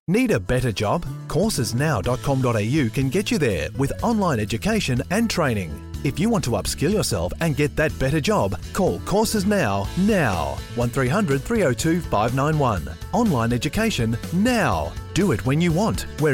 Need a better job? Coursesnow.com.au can get you there with online education and training. If you want to upskill yourself and get that better job, call Courses Now. 1300 302 591. Online education now. Do it when you want,